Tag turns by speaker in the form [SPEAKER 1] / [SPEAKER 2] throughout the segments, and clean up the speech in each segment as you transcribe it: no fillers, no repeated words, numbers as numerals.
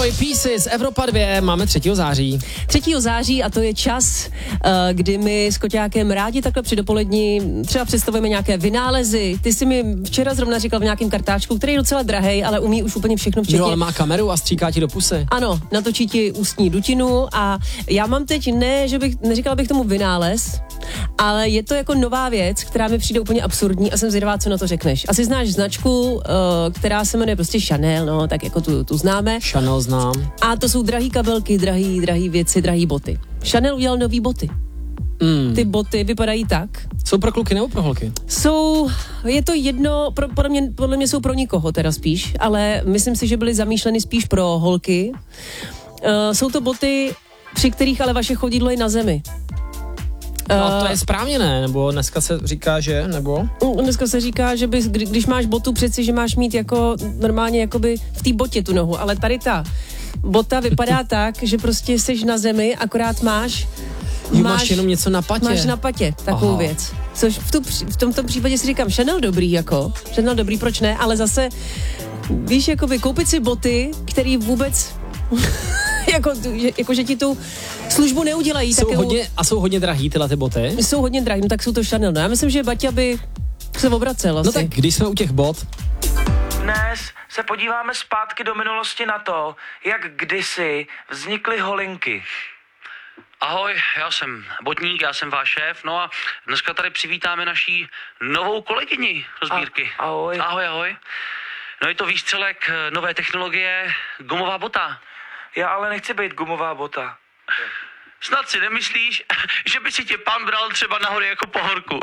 [SPEAKER 1] Troy Pieces, Evropa 2, máme 3. září.
[SPEAKER 2] 3. září a to je čas, kdy my s Koťákem rádi takhle při dopolední třeba představujeme nějaké vynálezy. Ty jsi mi včera zrovna říkal v nějakém kartáčku, který je docela drahej, ale umí už úplně všechno včetně.
[SPEAKER 1] Jo, ale má kameru a stříká ti do pusy.
[SPEAKER 2] Ano, natočí ti ústní dutinu a já mám teď neříkala bych tomu vynález, ale je to jako nová věc, která mi přijde úplně absurdní a jsem zvědavá, co na to řekneš. Asi znáš značku, která se jmenuje prostě Chanel, no, tak jako tu známe.
[SPEAKER 1] Chanel znám.
[SPEAKER 2] A to jsou drahý kabelky, drahý věci, drahý boty. Chanel udělal nový boty. Ty boty vypadají tak.
[SPEAKER 1] Jsou pro kluky nebo pro holky?
[SPEAKER 2] Je to jedno, podle mě jsou pro nikoho teda spíš, ale myslím si, že byly zamýšleny spíš pro holky. Jsou to boty, při kterých ale vaše chodidlo je na zemi.
[SPEAKER 1] No to je správně, ne? Nebo dneska se říká, že? Nebo?
[SPEAKER 2] Dneska se říká, že když máš botu, přeci, že máš mít jako normálně jakoby v té botě tu nohu, ale tady ta bota vypadá tak, že prostě seš na zemi, akorát máš
[SPEAKER 1] jenom něco na patě.
[SPEAKER 2] Máš na patě takovou věc. Což v tomto případě si říkám, Chanel dobrý, proč ne, ale zase, víš, jakoby koupit si boty, který vůbec jako že ti tu službu neudělají.
[SPEAKER 1] Jsou hodně drahý tyhle ty boty?
[SPEAKER 2] Jsou hodně drahý, no tak jsou to Chanel. No já myslím, že Baťa by se obracel asi.
[SPEAKER 1] No tak když jsme u těch bot.
[SPEAKER 3] Dnes se podíváme zpátky do minulosti na to, jak kdysi vznikly holinky.
[SPEAKER 4] Ahoj, já jsem Botník, já jsem váš šéf, no a dneska tady přivítáme naší novou kolegyni do sbírky.
[SPEAKER 3] Ahoj.
[SPEAKER 4] Ahoj. No je to výstřelek nové technologie, gumová bota.
[SPEAKER 3] Já ale nechci být gumová bota.
[SPEAKER 4] Snad si nemyslíš, že by si tě pán bral třeba nahoře jako pohorku.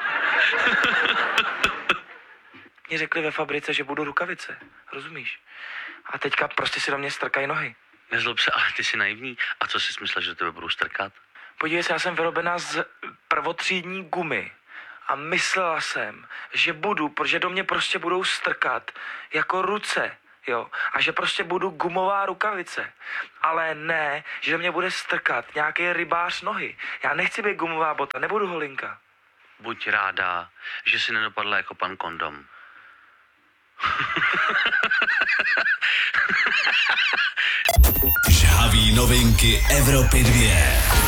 [SPEAKER 3] Mě řekli ve fabrice, že budu rukavice, rozumíš? A teďka prostě si do mě strkají nohy.
[SPEAKER 4] Nezlob se, ale ty jsi naivní. A co jsi myslel, že do tebe budou strkat?
[SPEAKER 3] Podívej se, já jsem vyrobená z prvotřídní gumy. A myslela jsem, že do mě prostě budou strkat jako ruce, jo. A že prostě budu gumová rukavice. Ale ne, že do mě bude strkat nějaký rybář nohy. Já nechci být gumová bota, nebudu holinka.
[SPEAKER 4] Buď ráda, že jsi nedopadla jako pan Kondom.
[SPEAKER 5] Žhavý novinky Evropy 2.